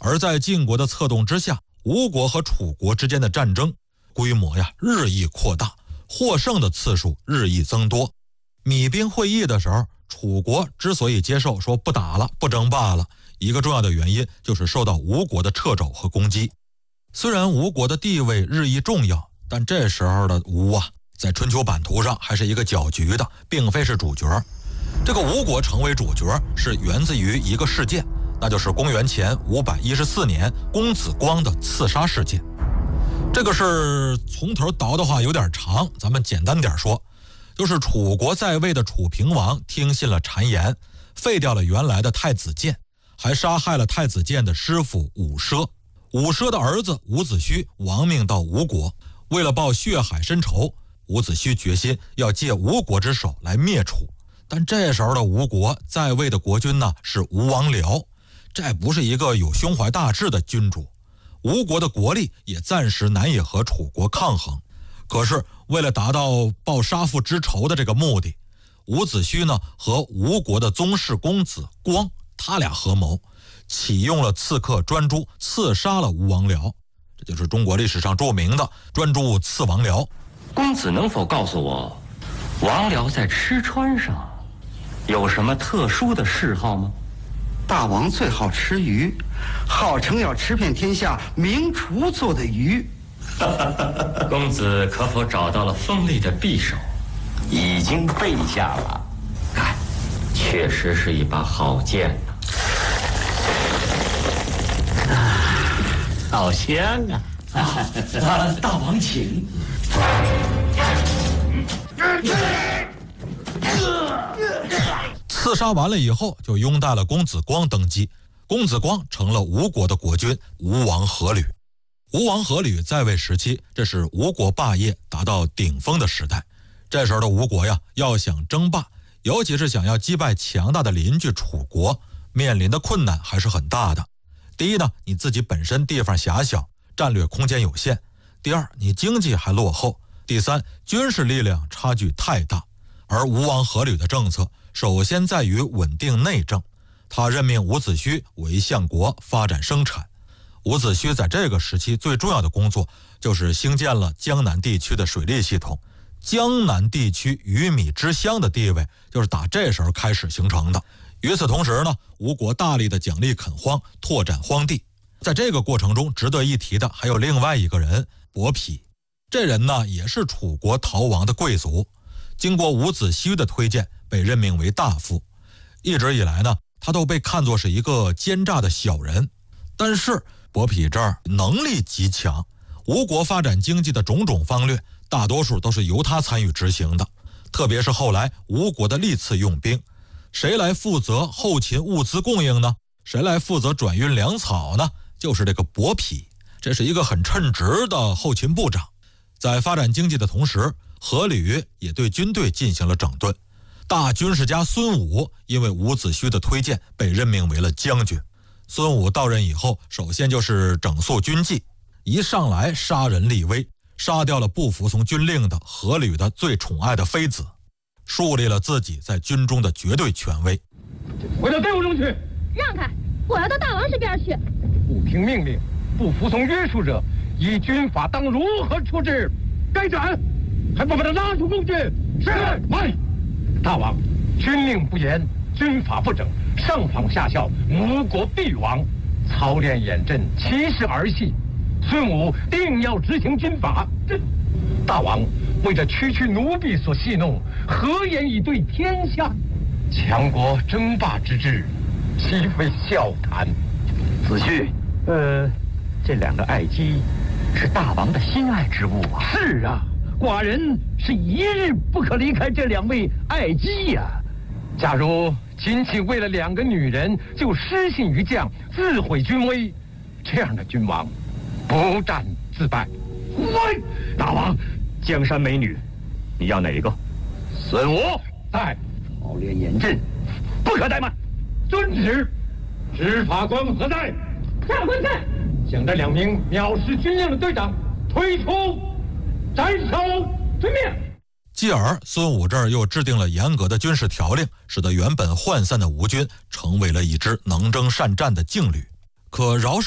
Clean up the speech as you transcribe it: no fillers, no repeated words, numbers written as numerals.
而在晋国的策动之下，吴国和楚国之间的战争规模日益扩大，获胜的次数日益增多。弭兵会议的时候，楚国之所以接受说不打了、不争霸了，一个重要的原因就是受到吴国的掣肘和攻击。虽然吴国的地位日益重要，但这时候的吴在春秋版图上还是一个搅局的，并非是主角。这个吴国成为主角是源自于一个事件，那就是公元前514年公子光的刺杀事件。这个事从头倒的话有点长，咱们简单点说，就是楚国在位的楚平王听信了谗言，废掉了原来的太子建，还杀害了太子建的师傅伍奢。伍奢的儿子伍子胥亡命到吴国，为了报血海深仇，伍子胥决心要借吴国之手来灭楚。但这时候的吴国在位的国君是吴王僚，这不是一个有胸怀大志的君主，吴国的国力也暂时难以和楚国抗衡。可是为了达到报杀父之仇的这个目的，伍子胥和吴国的宗室公子光，他俩合谋，启用了刺客专诸，刺杀了吴王僚。这就是中国历史上著名的专诸刺王僚。 公子能否告诉我，王僚在吃穿上有什么特殊的嗜好吗？ 大王最好吃鱼，号称要吃遍天下名厨做的鱼。 公子可否找到了锋利的匕首？ 已经备下了。 看，确实是一把好剑好香啊！大王请。 刺杀完了以后，就拥戴了公子光登基。公子光成了吴国的国君，吴王阖闾。吴王阖闾在位时期，这是吴国霸业达到顶峰的时代。这时候的吴国要想争霸，尤其是想要击败强大的邻居楚国，面临的困难还是很大的。第一呢，你自己本身地方狭小，战略空间有限；第二，你经济还落后；第三，军事力量差距太大。而吴王阖闾的政策首先在于稳定内政，他任命伍子胥为相国，发展生产。伍子胥在这个时期最重要的工作就是兴建了江南地区的水利系统。江南地区鱼米之乡的地位就是打这时候开始形成的。与此同时呢，吴国大力的奖励垦荒，拓展荒地。在这个过程中值得一提的还有另外一个人，伯嚭。这人也是楚国逃亡的贵族，经过伍子胥的推荐被任命为大夫。一直以来呢，他都被看作是一个奸诈的小人。但是伯嚭这儿能力极强，吴国发展经济的种种方略大多数都是由他参与执行的。特别是后来吴国的历次用兵，谁来负责后勤物资供应呢？谁来负责转运粮草呢？就是这个伯嚭。这是一个很称职的后勤部长。在发展经济的同时，阖闾也对军队进行了整顿。大军事家孙武因为伍子胥的推荐被任命为了将军。孙武到任以后，首先就是整肃军纪，一上来杀人立威，杀掉了不服从军令的阖闾的最宠爱的妃子，树立了自己在军中的绝对权威。 回到队伍中去！ 让开！我要到大王这边去。 不听命令，不服从约束者，依军法当如何处置？该斩，还不把他拉出宫去？是。慢！大王，军令不严，军法不整，上访下效，吴国必亡。操练严阵，岂是儿戏？孙武定要执行军法。大王为着区区奴婢所戏弄，何言以对天下？强国争霸之志，岂非笑谈？ 子胥，这两个爱姬是大王的心爱之物啊。 是啊，寡人是一日不可离开这两位爱姬呀。假如仅仅为了两个女人就失信于将，自毁军威，这样的君王不战自败。喂， 大王，江山美女，你要哪一个？ 孙武在， 操练严阵， 不可怠慢。遵旨。执法官何在？ 长官在。 将这两名藐视军令的队长推出，斩首遵命。 继而孙武这儿又制定了严格的军事条令，使得原本涣散的吴军成为了一支能征善战的劲旅。可饶是